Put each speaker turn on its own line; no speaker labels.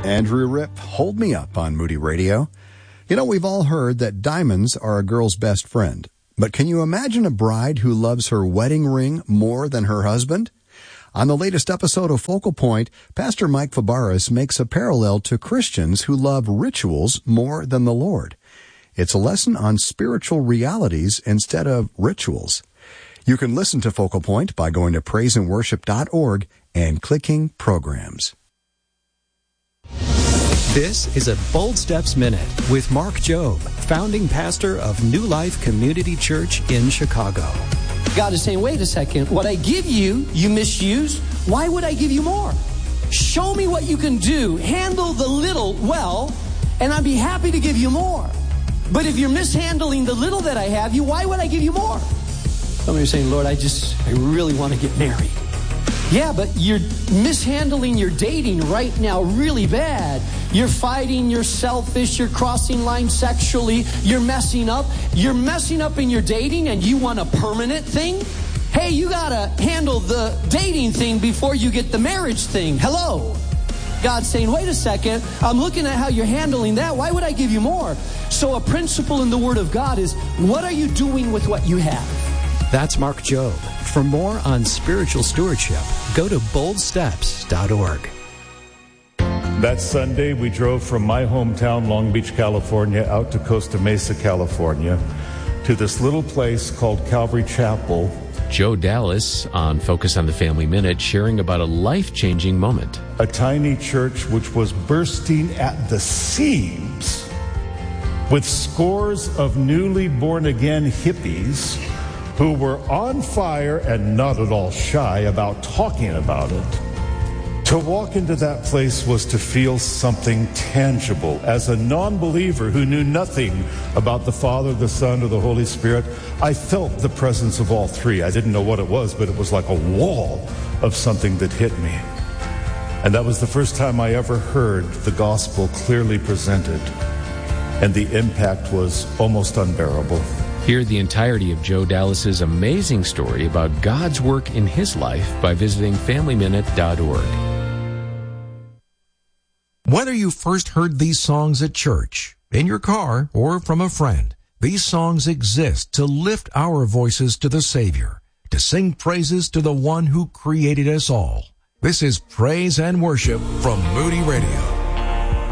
Andrew Ripp, Hold Me Up on Moody Radio. You know, we've all heard that diamonds are a girl's best friend. But can you imagine a bride who loves her wedding ring more than her husband? On the latest episode of Focal Point, Pastor Mike Fabarez makes a parallel to Christians who love rituals more than the Lord. It's a lesson on spiritual realities instead of rituals. You can listen to Focal Point by going to praiseandworship.org and clicking Programs.
This is a Bold Steps Minute with Mark Jobe, founding pastor of New Life Community Church in Chicago.
God is saying, wait a second, what I give you, you misuse. Why would I give you more? Show me what you can do. Handle the little well, and I'd be happy to give you more. But if you're mishandling the little that I have you, why would I give you more? Some of you are saying, Lord, I really want to get married. Yeah, but you're mishandling your dating right now really bad. You're fighting, you're selfish, you're crossing lines sexually, you're messing up. You're messing up in your dating and you want a permanent thing? Hey, you gotta handle the dating thing before you get the marriage thing. Hello? God's saying, wait a second, I'm looking at how you're handling that. Why would I give you more? So a principle in the Word of God is, what are you doing with what you have?
That's Mark Jobe. For more on spiritual stewardship, go to boldsteps.org.
That Sunday, we drove from my hometown, Long Beach, California, out to Costa Mesa, California, to this little place called Calvary Chapel.
Joe Dallas on Focus on the Family Minute, sharing about a life-changing moment.
A tiny church which was bursting at the seams with scores of newly born-again hippies who were on fire and not at all shy about talking about it. To walk into that place was to feel something tangible. As a non-believer who knew nothing about the Father, the Son, or the Holy Spirit, I felt the presence of all three. I didn't know what it was, but it was like a wall of something that hit me. And that was the first time I ever heard the gospel clearly presented. And the impact was almost unbearable.
Hear the entirety of Joe Dallas's amazing story about God's work in his life by visiting FamilyMinute.org.
Whether you first heard these songs at church, in your car, or from a friend, these songs exist to lift our voices to the Savior, to sing praises to the one who created us all. This is Praise and Worship from Moody Radio.